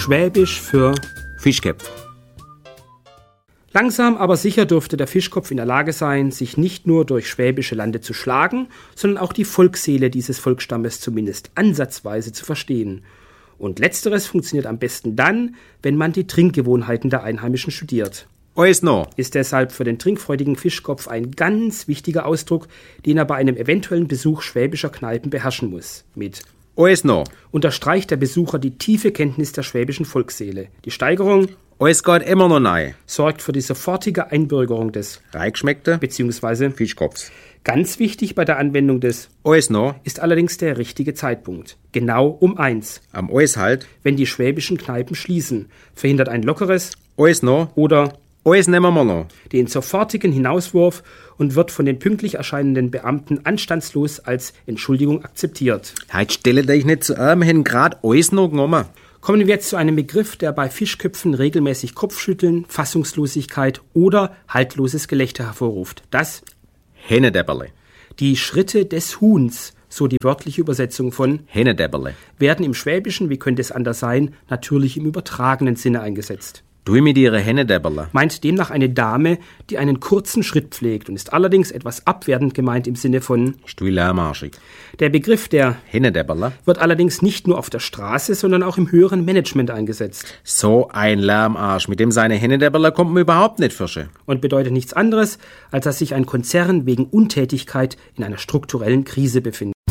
Schwäbisch für Fischköpf. Langsam aber sicher dürfte der Fischkopf in der Lage sein, sich nicht nur durch schwäbische Lande zu schlagen, sondern auch die Volksseele dieses Volksstammes zumindest ansatzweise zu verstehen. Und letzteres funktioniert am besten dann, wenn man die Trinkgewohnheiten der Einheimischen studiert. Alles noch. Ist deshalb für den trinkfreudigen Fischkopf ein ganz wichtiger Ausdruck, den er bei einem eventuellen Besuch schwäbischer Kneipen beherrschen muss. Mit Alles noch. unterstreicht der Besucher die tiefe Kenntnis der schwäbischen Volksseele. Die Steigerung Alles geht immer noch rein. sorgt für die sofortige Einbürgerung des Reingeschmeckte bzw. Fischkopf. Ganz wichtig bei der Anwendung des Alles noch. ist allerdings der richtige Zeitpunkt. Genau um 1. Am Alles halt. Wenn die schwäbischen Kneipen schließen, verhindert ein lockeres Alles noch. oder Alles nehmen wir noch. den sofortigen Hinauswurf und wird von den pünktlich erscheinenden Beamten anstandslos als Entschuldigung akzeptiert. Heute stelle dich nicht zu wir hätten grad alles noch genommen. Kommen wir jetzt zu einem Begriff, der bei Fischköpfen regelmäßig Kopfschütteln, Fassungslosigkeit oder haltloses Gelächter hervorruft. Das Hennedäpperle. die Schritte des Huhns, so die wörtliche Übersetzung von, Hennedäpperle. werden im Schwäbischen, wie könnte es anders sein, natürlich im übertragenen Sinne eingesetzt. Du mit ihre Hennedäpperle. Meint demnach eine Dame, die einen kurzen Schritt pflegt und ist allerdings etwas abwertend gemeint im Sinne von, Ist du lärmarschig. der Begriff der Hennedäpperle. wird allerdings nicht nur auf der Straße, sondern auch im höheren Management eingesetzt So ein Lärmarsch. Mit dem seine Hennedäpperle kommt man überhaupt nicht fische. und bedeutet nichts anderes, als dass sich ein Konzern wegen Untätigkeit in einer strukturellen Krise befindet.